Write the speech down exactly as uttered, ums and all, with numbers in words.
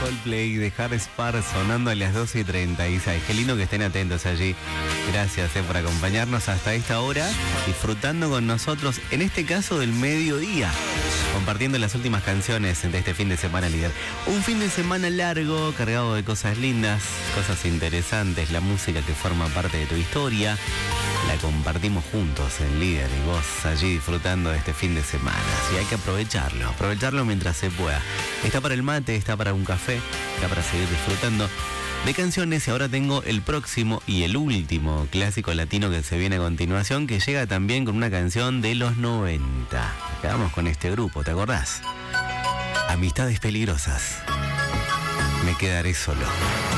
Coldplay de Hard Spar sonando a las doce y treinta y seis. Qué lindo que estén atentos allí. Gracias eh, por acompañarnos hasta esta hora, disfrutando con nosotros, en este caso del mediodía, compartiendo las últimas canciones de este fin de semana líder. Un fin de semana largo, cargado de cosas lindas, cosas interesantes, la música que forma parte de tu historia. La compartimos juntos en Líder y vos allí disfrutando de este fin de semana. Y hay que aprovecharlo, aprovecharlo mientras se pueda. Está para el mate, está para un café, está para seguir disfrutando de canciones. Y ahora tengo el próximo y el último clásico latino que se viene a continuación, que llega también con una canción de los noventa. Quedamos con este grupo, ¿te acordás? Amistades peligrosas. Me quedaré solo.